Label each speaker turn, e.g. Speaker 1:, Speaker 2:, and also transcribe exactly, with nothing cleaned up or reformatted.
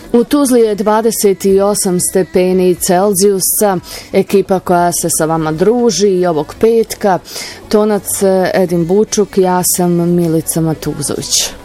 Speaker 1: U Tuzli je dvadeset osam stepeni Celzijusa. Ekipa koja se sa vama druži i ovog petka, tonac Edin Bučuk, ja sam Milica Matuzović.